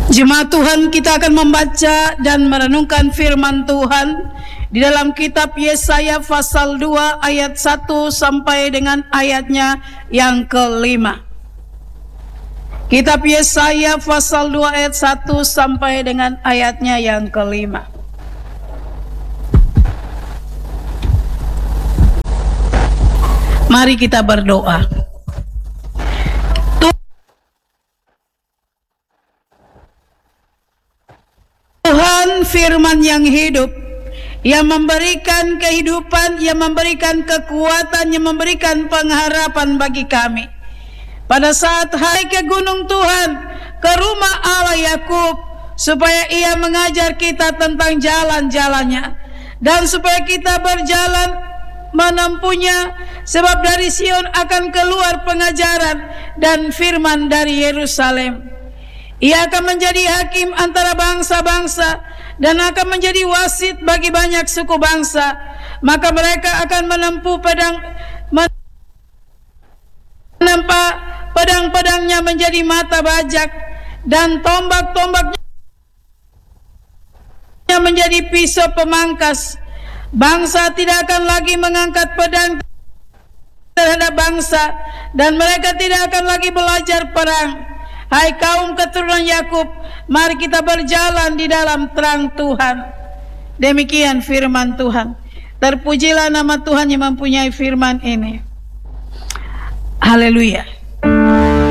Jemaat Tuhan, kita akan membaca dan merenungkan firman Tuhan di dalam kitab Yesaya pasal 2 ayat 1 sampai dengan ayatnya yang kelima. Kitab Yesaya pasal 2 ayat 1 sampai dengan ayatnya yang kelima. Mari kita berdoa. Tuhan firman yang hidup, yang memberikan kehidupan, yang memberikan kekuatan, yang memberikan pengharapan bagi kami. Pada saat hari ke gunung Tuhan, ke rumah Allah Yakub, supaya ia mengajar kita tentang jalan-jalannya, dan supaya kita berjalan menempuhnya, sebab dari Sion akan keluar pengajaran dan firman dari Yerusalem. Ia akan menjadi hakim antara bangsa-bangsa dan akan menjadi wasit bagi banyak suku bangsa. Maka mereka akan menempuh pedang-pedangnya menjadi mata bajak, dan tombak-tombaknya menjadi pisau pemangkas. Bangsa tidak akan lagi mengangkat pedang terhadap bangsa, dan mereka tidak akan lagi belajar perang. Hai kaum keturunan Yakub, mari kita berjalan di dalam terang Tuhan. Demikian firman Tuhan. Terpujilah nama Tuhan yang mempunyai firman ini. Haleluya.